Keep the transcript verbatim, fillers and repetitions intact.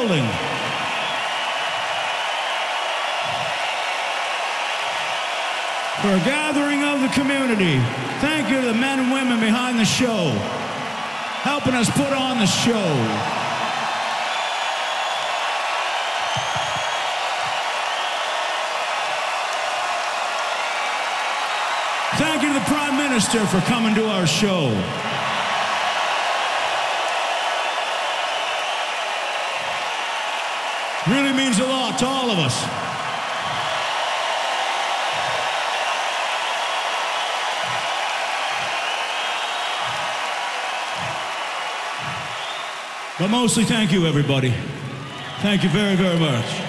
building. For a gathering of the community. Thank you to the men and women behind the show, helping us put on the show. Thank you to the Prime Minister for coming to our show. Really means a lot to all of us. But mostly, thank you, everybody. Thank you very, very much.